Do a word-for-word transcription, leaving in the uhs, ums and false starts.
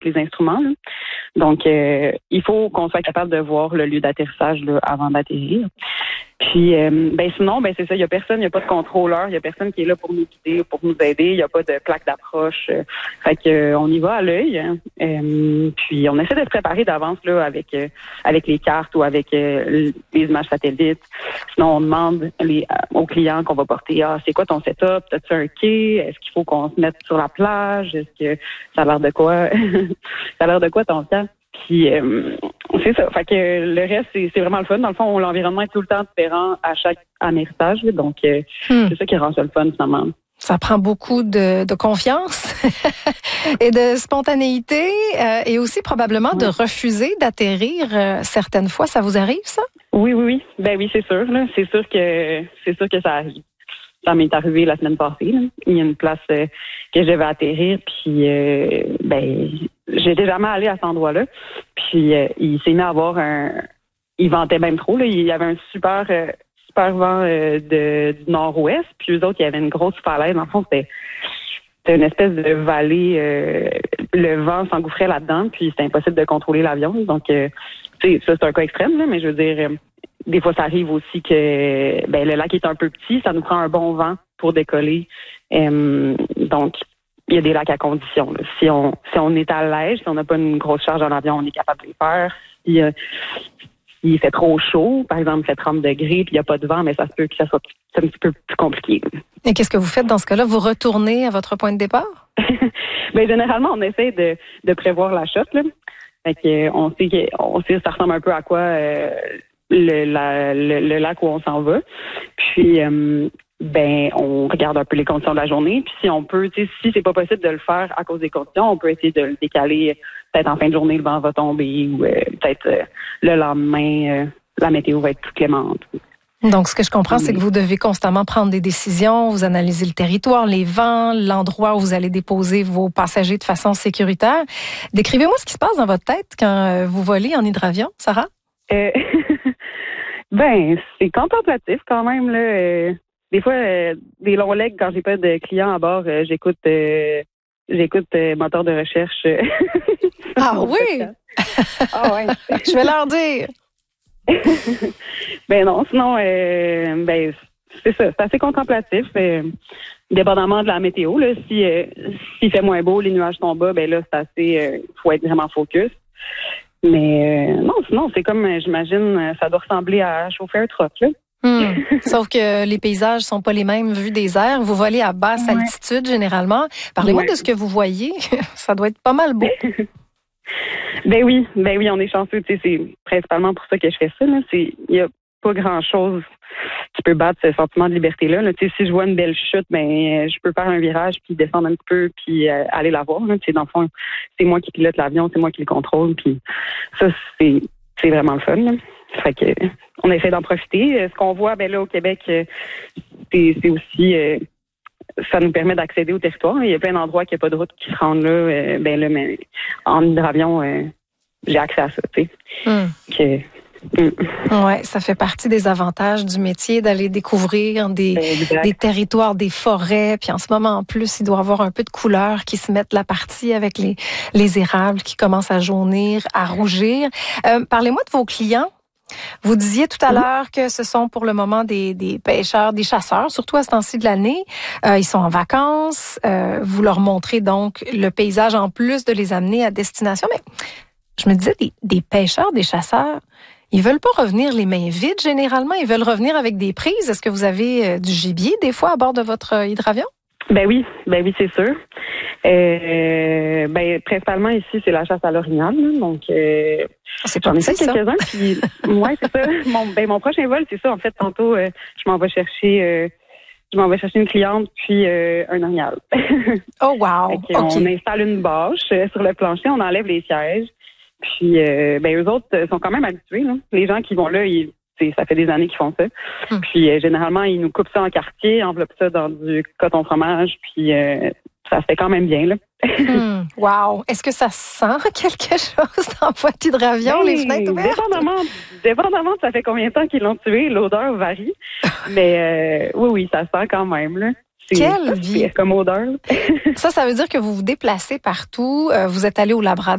les instruments. Là. Donc, euh, il faut qu'on soit capable de voir le lieu d'atterrissage là, avant d'atterrir. Puis, euh, ben sinon, ben c'est ça, il y a personne, il y a pas de contrôleur, il y a personne qui est là pour nous guider, pour nous aider, il y a pas de plaque d'approche. Euh, fait que euh, on y va à l'œil. Hein. Euh, puis, on essaie de se préparer d'avance là avec euh, avec les cartes ou avec euh, les images satellites. Sinon, on demande les, euh, aux clients qu'on va porter, ah, c'est quoi ton setup? T'as-tu un quai? Est-ce qu'il faut qu'on se mette sur la plage? Est-ce que ça a l'air de quoi? ça a l'air de quoi ton camp? Puis euh, c'est ça. Fait que le reste, c'est, c'est vraiment le fun. Dans le fond, l'environnement est tout le temps différent à chaque amérissage. Donc, euh, hmm. c'est ça qui rend ça le fun, finalement. Ça prend beaucoup de, de confiance et de spontanéité euh, et aussi probablement oui. de refuser d'atterrir euh, certaines fois. Ça vous arrive, ça? Oui, oui, oui. Ben oui, c'est sûr. Là. C'est sûr que c'est sûr que ça arrive. Ça m'est arrivé la semaine passée. Là. Il y a une place euh, que je devais atterrir, puis euh, ben j'étais jamais allée à cet endroit-là. Puis euh, il s'est mis à avoir un, il ventait même trop. Là. Il y avait un super euh, super vent euh, de du nord-ouest. Puis eux autres, il y avait une grosse falaise. En fond, c'était c'était une espèce de vallée. Euh, le vent s'engouffrait là-dedans, puis c'était impossible de contrôler l'avion. Donc, euh, tu sais, ça c'est un cas extrême, là, mais je veux dire. Euh, Des fois, ça arrive aussi que ben, le lac est un peu petit, ça nous prend un bon vent pour décoller. Euh, donc, il y a des lacs à condition. Là. Si on si on est à l'aise, si on n'a pas une grosse charge dans l'avion, on est capable de les faire. Si, euh, s'il fait trop chaud, par exemple, il fait trente degrés, puis il n'y a pas de vent, mais ça se peut que ça soit un petit peu plus compliqué. Et qu'est-ce que vous faites dans ce cas-là? Vous retournez à votre point de départ? ben, généralement, on essaie de, de prévoir la chute. Là. Fait que, on sait que on sait que ça ressemble un peu à quoi... Euh, Le, la, le, le lac où on s'en va. Puis, euh, ben, on regarde un peu les conditions de la journée. Puis, si on peut, tu sais, si c'est pas possible de le faire à cause des conditions, on peut essayer de le décaler. Peut-être en fin de journée, le vent va tomber ou euh, peut-être euh, le lendemain, euh, la météo va être plus clémente. Donc, ce que je comprends, c'est que vous devez constamment prendre des décisions, vous analysez le territoire, les vents, l'endroit où vous allez déposer vos passagers de façon sécuritaire. Décrivez-moi ce qui se passe dans votre tête quand vous volez en hydravion, Sarah? Euh, ben, c'est contemplatif quand même là. Euh, des fois, euh, des longs legs quand j'ai pas de clients à bord, euh, j'écoute, euh, j'écoute euh, moteur de recherche. Euh, ah oui. Ah ouais. Je vais leur dire. ben non, sinon, euh, ben c'est ça, c'est assez contemplatif. Euh, dépendamment de la météo, là, si euh, s'il fait moins beau, les nuages sont bas, ben là c'est assez, euh, faut être vraiment focus. Mais euh, non, sinon, c'est comme, j'imagine, ça doit ressembler à chauffer un truck, là. Hum. Sauf que les paysages sont pas les mêmes vus des airs. Vous volez à basse ouais. altitude, généralement. Parlez-moi ouais. de ce que vous voyez. Ça doit être pas mal beau. ben oui, ben oui, on est chanceux. Tu sais, c'est principalement pour ça que je fais ça, là. C'est, il y a pas grand-chose qui peut battre ce sentiment de liberté-là. Là. Tu sais, si je vois une belle chute, ben je peux faire un virage puis descendre un petit peu puis euh, aller la voir. Là. Tu sais, dans le fond, c'est moi qui pilote l'avion, c'est moi qui le contrôle. Puis ça, c'est, c'est vraiment le fun. Là. Fait que on essaie d'en profiter. Ce qu'on voit, ben là au Québec, c'est, c'est aussi euh, ça nous permet d'accéder au territoire. Il y a plein d'endroits qu'il n'y a pas de route qui se rendent là. Euh, ben là, mais en hydravion, euh, j'ai accès à ça. Tu sais. Mm. Que, Mm. Ouais, ça fait partie des avantages du métier d'aller découvrir des, des territoires, des forêts. Puis en ce moment, en plus, il doit y avoir un peu de couleurs qui se mettent la partie avec les, les érables qui commencent à jaunir, à rougir. Euh, parlez-moi de vos clients. Vous disiez tout à l'heure que ce sont pour le moment des, des pêcheurs, des chasseurs, surtout à ce temps-ci de l'année. Euh, ils sont en vacances. Euh, vous leur montrez donc le paysage en plus de les amener à destination. Mais je me disais, des, des pêcheurs, des chasseurs, ils veulent pas revenir les mains vides généralement. Ils veulent revenir avec des prises. Est-ce que vous avez euh, du gibier des fois à bord de votre euh, hydravion? Ben oui, ben oui, c'est sûr. Euh, ben principalement ici, c'est la chasse à l'orignal. Donc, euh, c'est j'en ai fait ça. quelques-uns. Puis, ouais, c'est ça. Mon, ben mon prochain vol, c'est ça. En fait, tantôt, euh, je m'en vais chercher, euh, je m'en vais chercher une cliente puis euh, un orignal. Oh wow. Okay. Okay. On installe une bâche euh, sur le plancher, on enlève les sièges. Puis, euh, ben eux autres sont quand même habitués. Là. Les gens qui vont là, ils ça fait des années qu'ils font ça. Hum. Puis euh, généralement, ils nous coupent ça en quartier, enveloppent ça dans du coton fromage, puis euh, ça se fait quand même bien, là. Hum. Wow! Est-ce que ça sent quelque chose dans votre hydravion, ben, les fenêtres ouvertes? Dépendamment, dépendamment de ça fait combien de temps qu'ils l'ont tué, l'odeur varie. Mais euh, oui, oui, ça sent quand même, là. C'est, Quelle ça, vie! comme odeur. Ça, ça veut dire que vous vous déplacez partout. Euh, vous êtes allé au Labrador.